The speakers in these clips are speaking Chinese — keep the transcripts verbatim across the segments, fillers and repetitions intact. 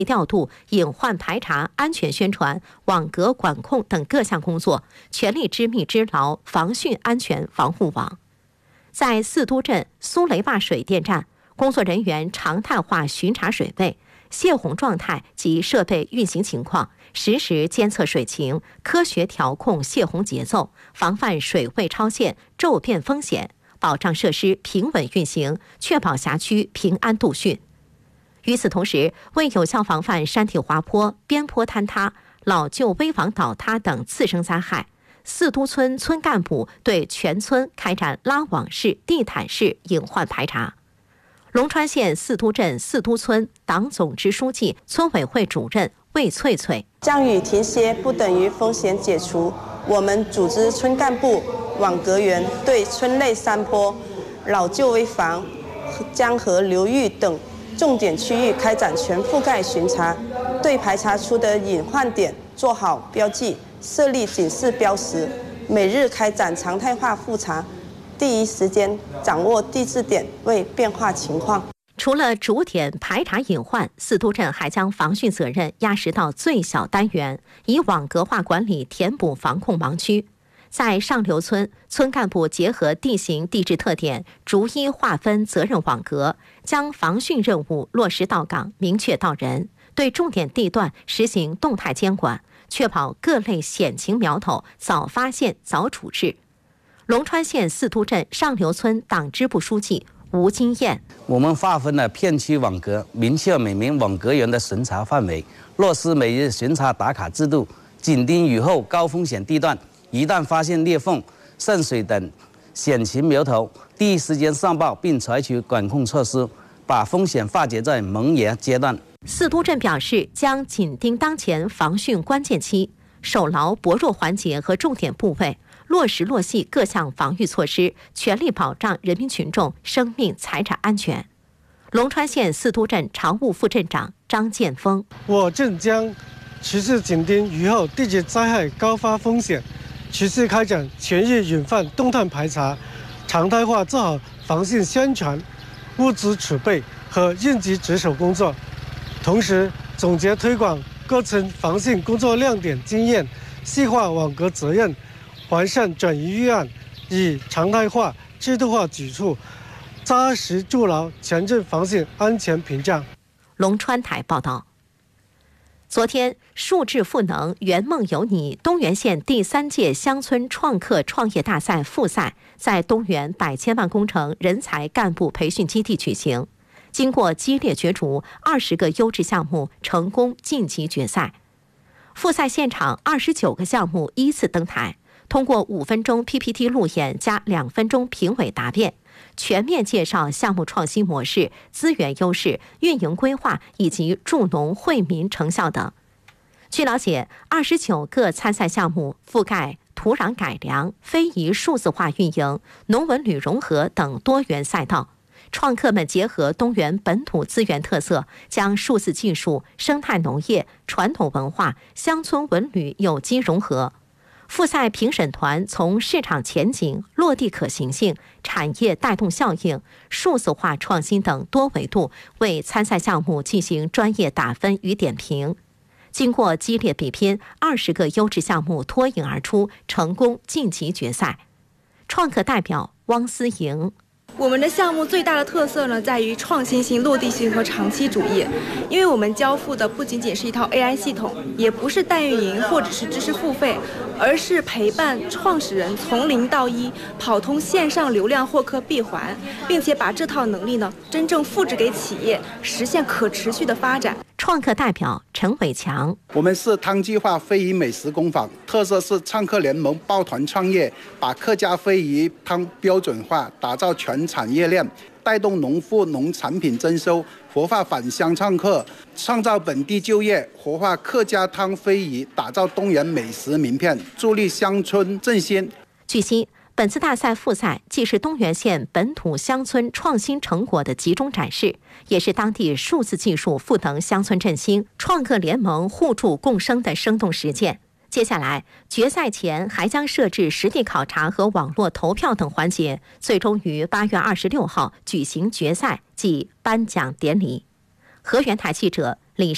调度、隐患排查、安全宣传、网格管控等各项工作，全力织密织牢防汛安全防护网。在四都镇苏雷坝水电站，工作人员常态化巡查水位、泄洪状态及设备运行情况，实时监测水情，科学调控泄洪节奏，防范水位超限、骤变风险，保障设施平稳运行，确保辖区平安度汛。与此同时，为有效防范山体滑坡、边坡坍塌、老旧危房倒塌等次生灾害，四都村村干部对全村开展拉网式、地毯式隐患排查。龙川县四都镇四都村党总支书记、村委会主任魏翠翠： 降雨停歇不等于风险解除，我们组织村干部、网格员对村内山坡、老旧危房、江河流域等重点区域开展全覆盖巡查，对排查出的隐患点做好标记，设立警示标识，每日开展常态化复查，第一时间掌握地质点位变化情况。 除了主点排查隐患，四都镇还将防汛责任压实到最小单元，以网格化管理填补防控盲区。在上流村，村干部结合地形地质特点，逐一划分责任网格，将防汛任务落实到岗、明确到人，对重点地段实行动态监管，确保各类险情苗头早发现、早处置。龙川县四都镇上流村党支部书记吴金燕： 我们划分了片区网格，明确每名网格员的巡查范围，落实每日巡查打卡制度，紧盯雨后高风险地段，一旦发现裂缝、渗水等险情苗头，第一时间上报并采取管控措施，把风险化解在萌芽阶段。 四都镇表示，将紧盯当前防汛关键期，守牢薄弱环节和重点部位，落实落细各项防御措施，全力保障人民群众生命财产安全。龙川县四都镇常务副镇长张建峰： 我镇将持续紧盯雨后地质灾害高发风险，持续开展全域隐患动态排查，常态化做好防汛宣传、物资储备和应急值守工作，同时总结推广各村防汛工作亮点经验，细化网格责任，完善转移预案，以常态化、制度化举措，扎实筑牢全镇防汛安全屏障。 龙川台报道。昨天，数智赋能，圆梦有你东源县第三届乡村创客创业大赛复赛在东源百千万工程人才干部培训基地举行。经过激烈角逐，二十个优质项目成功晋级决赛。复赛现场，二十九个项目依次登台，通过五分钟 P P T 路演加两分钟评委答辩，全面介绍项目创新模式、资源优势、运营规划以及助农惠民成效等。据了解，二十九个参赛项目覆盖土壤改良、非遗数字化运营、农文旅融合等多元赛道。创客们结合东源本土资源特色，将数字技术、生态农业、传统文化、乡村文旅有机融合。复赛评审团从市场前景、落地可行性、产业带动效应、数字化创新等多维度为参赛项目进行专业打分与点评。经过激烈比拼，二十个优质项目脱颖而出，成功晋级决赛。创客代表汪思莹： 我们的项目最大的特色呢，在于创新性、落地性和长期主义。因为我们交付的不仅仅是一套 A I 系统，也不是代运营或者是知识付费，而是陪伴创始人从零到一，跑通线上流量获客闭环，并且把这套能力呢，真正复制给企业，实现可持续的发展。 创客代表陈伟强： 我们是汤计划非遗美食工坊，特色是创客联盟抱团创业，把客家非遗汤标准化，打造全产业链，带动农副农产品增收，活化返乡创客，创造本地就业，活化客家汤非遗，打造东源美食名片，助力乡村振兴。 据悉，本次大赛复赛既是东源县本土乡村创新成果的集中展示，也是当地数字技术赋能乡村振兴、创客联盟互助共生的生动实践。接下来，决赛前还将设置实地考察和网络投票等环节，最终于八月二十六号举行决赛暨颁奖典礼。河源台记者李莎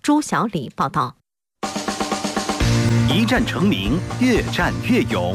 朱小礼报道。 一战成名，越战越勇。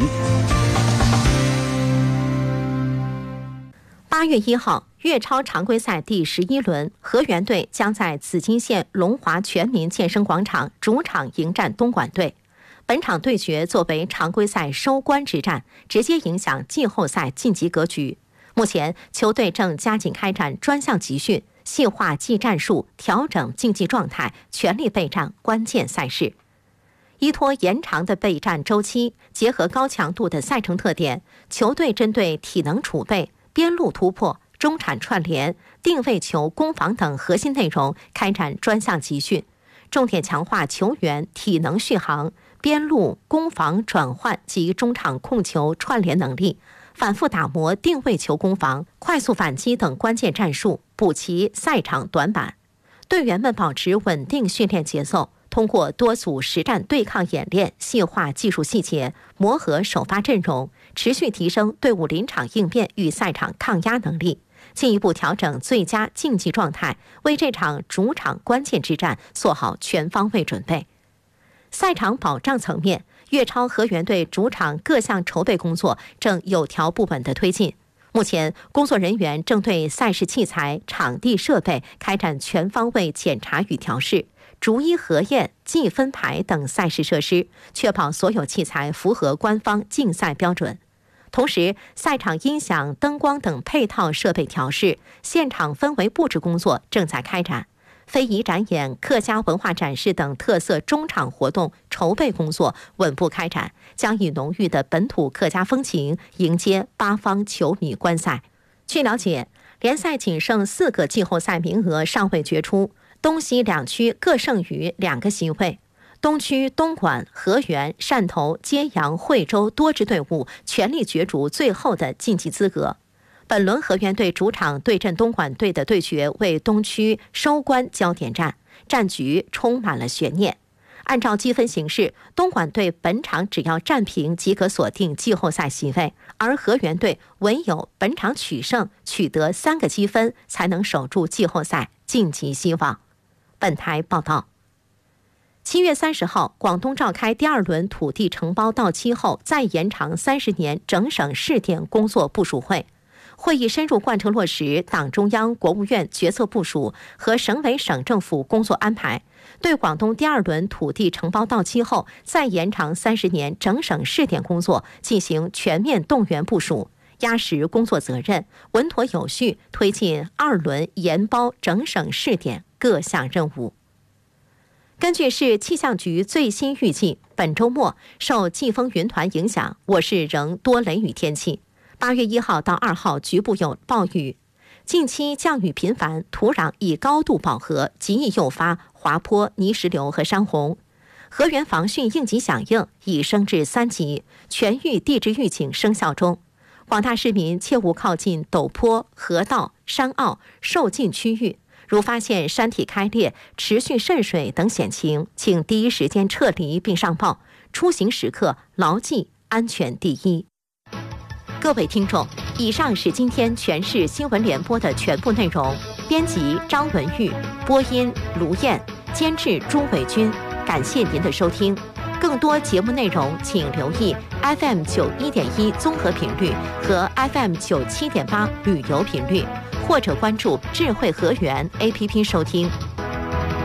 八月一号，粤超常规赛第十一轮，河源队将在紫金县龙华全民健身广场主场迎战东莞队。本场对决作为常规赛收官之战，直接影响季后赛晋级格局。目前，球队正加紧开展专项集训，细化技战术，调整竞技状态，全力备战关键赛事。依托延长的备战周期，结合高强度的赛程特点，球队针对体能储备、边路突破、中场串联、定位球攻防等核心内容开展专项集训，重点强化球员体能续航、边路攻防转换及中场控球串联能力，反复打磨定位球攻防、快速反击等关键战术，补齐赛场短板。队员们保持稳定训练节奏，通过多组实战对抗演练，细化技术细节，磨合首发阵容，持续提升队伍临场应变与赛场抗压能力，进一步调整最佳竞技状态，为这场主场关键之战做好全方位准备。赛场保障层面，粤超河源队主场各项筹备工作正有条不紊地推进。目前，工作人员正对赛事器材、场地设备开展全方位检查与调试，逐一核验计分牌等赛事设施，确保所有器材符合官方竞赛标准。同时，赛场音响、灯光等配套设备调试、现场氛围布置工作正在开展。非遗展演、客家文化展示等特色中场活动筹备工作稳步开展，将以浓郁的本土客家风情迎接八方球迷观赛。据了解，联赛仅剩四个季后赛名额尚未决出，东西两区各剩余两个席位。东区东莞、河源、汕头、揭阳、惠州多支队伍全力角逐最后的晋级资格。本轮河源队主场对阵东莞队的对决为东区收官焦点战，战局充满了悬念。按照积分形势，东莞队本场只要战平即可锁定季后赛席位，而河源队唯有本场取胜，取得三个积分，才能守住季后赛晋级希望。本台报道。七月三十号，广东召开第二轮土地承包到期后再延长三十年整省试点工作部署会。会议深入贯彻落实党中央、国务院决策部署和省委省政府工作安排，对广东第二轮土地承包到期后再延长三十年整省试点工作进行全面动员部署，压实工作责任，稳妥有序推进二轮研包整省试点各项任务。根据市气象局最新预计，本周末受季风云团影响，我市仍多雷雨天气。八月一号到二号局部有暴雨，近期降雨频繁，土壤易高度饱和，极易诱发滑坡、泥石流和山洪。河源防汛应急响应已升至三级，全域地质预警生效中。广大市民切勿靠近陡坡、河道、山坳、受浸区域，如发现山体开裂、持续渗水等险情，请第一时间撤离并上报。出行时刻牢记安全第一。各位听众，以上是今天全市新闻联播的全部内容。编辑张文玉，播音卢燕，监制朱伟军。感谢您的收听。更多节目内容，请留意 F M 九一点一综合频率和 F M 九七点八旅游频率，或者关注智慧河源 A P P 收听。